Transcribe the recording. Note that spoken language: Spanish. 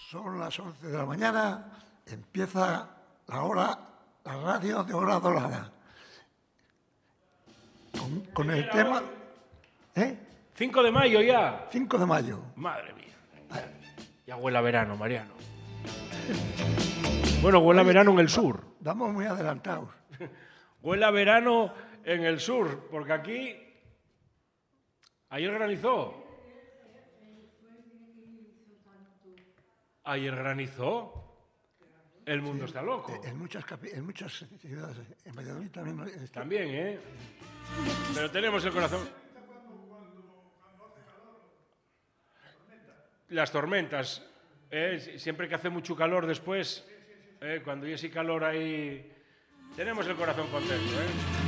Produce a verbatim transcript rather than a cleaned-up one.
Son las once de la mañana, empieza la hora, la radio de Hora Dorada. Con, con el tema... ¿Eh? cinco de mayo ya. cinco de mayo. Madre mía. Ya huele a verano, Mariano. Bueno, huele a verano en el sur. Vamos muy adelantados. Huele a verano en el sur, porque aquí... Ayer granizó. Ayer granizó. El mundo Sí, está loco. En muchas, en muchas ciudades. En Valladolid también. Está... También, ¿eh? Pero tenemos el corazón... Las tormentas. ¿eh? Siempre que hace mucho calor después, ¿eh? Cuando hay ese calor ahí... Tenemos el corazón contento, ¿eh?